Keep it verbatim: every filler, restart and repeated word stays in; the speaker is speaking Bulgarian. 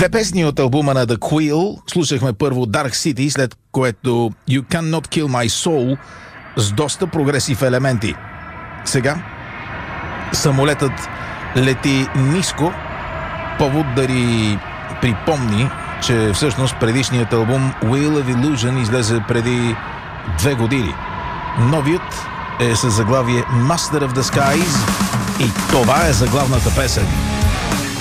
Две песни от албума на The Quill. Слушахме първо Dark City, след което You Cannot Kill My Soul с доста прогресив елементи. Сега самолетът лети ниско, повод да ни припомни, че всъщност предишният албум Wheel of Illusion излезе преди две години. Новият е със заглавие Master of the Skies и това е заглавната песен.